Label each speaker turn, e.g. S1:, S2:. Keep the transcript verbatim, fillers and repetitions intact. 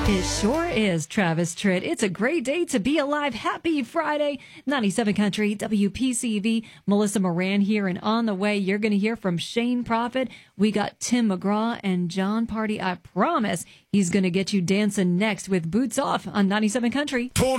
S1: It sure is, Travis Tritt. It's a great day to be alive. Happy Friday. ninety-seven Country, W P C V. Melissa Moran here, and on the way, you're going to hear from Shane Prophet. We got Tim McGraw and John Party. I promise he's going to get you dancing next with Boots Off on ninety-seven Country.